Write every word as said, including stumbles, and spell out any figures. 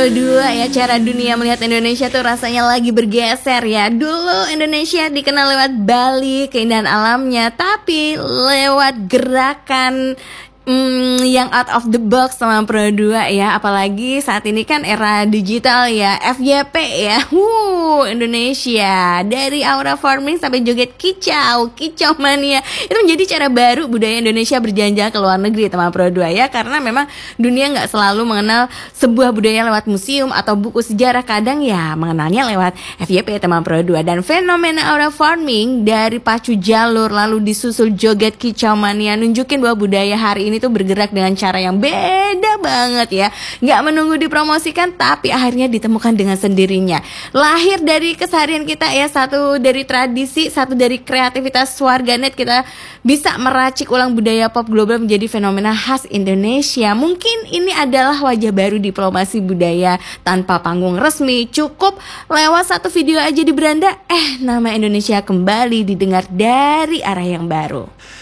Pro dua ya, cara dunia melihat Indonesia tuh rasanya lagi bergeser ya. Dulu Indonesia dikenal lewat Bali, keindahan alamnya, tapi lewat gerakan Hmm, yang out of the box sama Pro dua ya. Apalagi saat ini kan era digital ya, F Y P ya. Wuh, Indonesia dari aura forming sampai joget kicau, kicau mania. Itu menjadi cara baru budaya Indonesia berjalan-jalan ke luar negeri teman Pro dua ya. Karena memang dunia gak selalu mengenal sebuah budaya lewat museum atau buku sejarah. Kadang ya mengenalnya lewat F Y P teman Pro dua. Dan fenomena aura forming dari pacu jalur lalu disusul joget kicau mania nunjukin bahwa budaya hari ini ini tuh bergerak dengan cara yang beda banget ya. Nggak menunggu dipromosikan, tapi akhirnya ditemukan dengan sendirinya. Lahir dari keseharian kita ya, satu dari tradisi, satu dari kreativitas warganet, kita bisa meracik ulang budaya pop global menjadi fenomena khas Indonesia. Mungkin ini adalah wajah baru diplomasi budaya tanpa panggung resmi. Cukup lewat satu video aja di beranda, eh nama Indonesia kembali didengar dari arah yang baru.